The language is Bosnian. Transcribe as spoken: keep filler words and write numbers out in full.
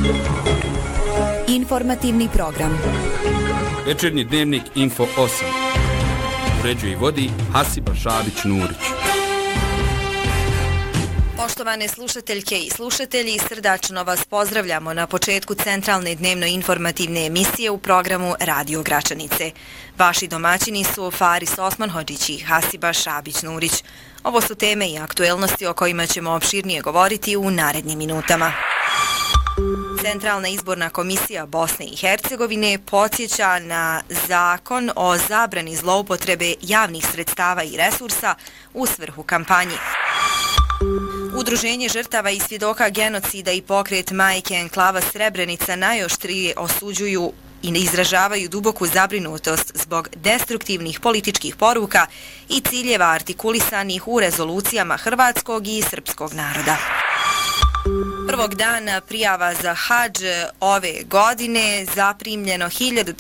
Informativni program. Večernji dnevnik Info osam. Uređuje i vodi Hasiba Šabić-Nurić. Poštovane slušateljke i slušatelji, srdačno vas pozdravljamo na početku centralne dnevno-informativne emisije u programu Radio Gračanice. Vaši domaćini su Faris Osmanhodžić i Hasiba Šabić-Nurić. Ovo su teme i aktuelnosti o kojima ćemo opširnije govoriti u narednim minutama. Centralna izborna komisija Bosne i Hercegovine podsjeća na zakon o zabrani zloupotrebe javnih sredstava i resursa u svrhu kampanji. Udruženje žrtava i svjedoka genocida i pokret Majke Enklava Srebrenica najoštrije osuđuju i izražavaju duboku zabrinutost zbog destruktivnih političkih poruka i ciljeva artikulisanih u rezolucijama hrvatskog i srpskog naroda. Prvog dana prijava za hadž ove godine zaprimljeno hiljadu